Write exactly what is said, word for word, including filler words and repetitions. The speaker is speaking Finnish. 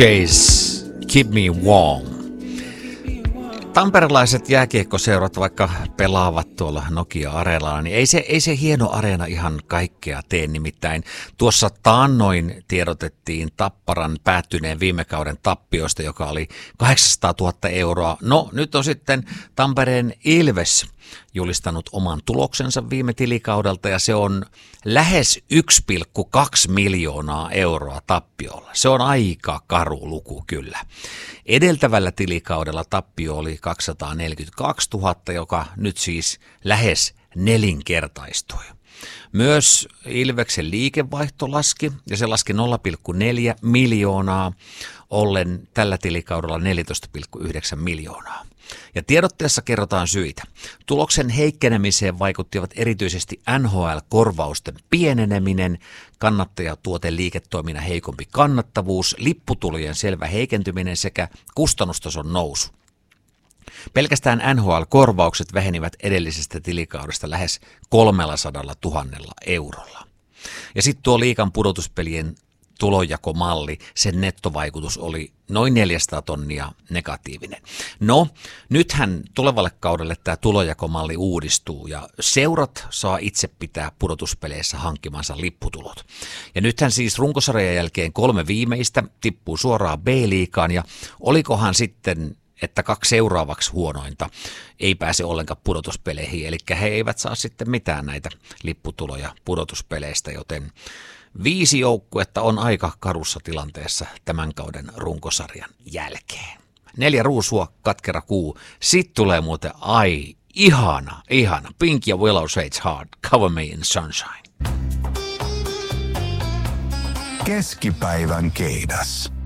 Chase, Keep Me Warm. Tamperelaiset jääkiekkoseurat vaikka pelaavat tuolla Nokia-areenalla, niin ei se, ei se hieno areena ihan kaikkea tee. Nimittäin tuossa taannoin tiedotettiin Tapparan päättyneen viime kauden tappiosta, joka oli kahdeksansataatuhatta euroa. No nyt on sitten Tampereen Ilves julistanut oman tuloksensa viime tilikaudelta ja se on lähes yksi pilkku kaksi miljoonaa euroa tappiolla. Se on aika karu luku kyllä. Edeltävällä tilikaudella tappio oli kaksisataaneljäkymmentäkaksituhatta, joka nyt siis lähes nelinkertaistui. Myös Ilveksen liikevaihto laski ja se laski nolla pilkku neljä miljoonaa, ollen tällä tilikaudella neljätoista pilkku yhdeksän miljoonaa. Ja tiedotteessa kerrotaan syitä. Tuloksen heikkenemiseen vaikuttivat erityisesti N H L-korvausten pieneneminen, kannattajatuoten liiketoiminnan heikompi kannattavuus, lipputulojen selvä heikentyminen sekä kustannustason nousu. Pelkästään N H L-korvaukset vähenivät edellisestä tilikaudesta lähes kolmesataatuhatta eurolla. Ja sitten tuo liigan pudotuspelien tulonjakomalli, sen nettovaikutus oli noin neljäsataa tonnia negatiivinen. No, nythän tulevalle kaudelle tämä tulonjakomalli uudistuu ja seurat saa itse pitää pudotuspeleissä hankkimansa lipputulot. Ja nythän siis runkosarjan jälkeen kolme viimeistä tippuu suoraan B-liigaan ja olikohan sitten että kaksi seuraavaksi huonointa ei pääse ollenkaan pudotuspeleihin, eli he eivät saa sitten mitään näitä lipputuloja pudotuspeleistä, joten viisi joukkuetta on aika karussa tilanteessa tämän kauden runkosarjan jälkeen. Neljä ruusua, katkera kuu. Sitten tulee muuten, ai, ihana, ihana. Pink ja Willow Shades Hard, Cover Me in Sunshine. Keskipäivän keidas.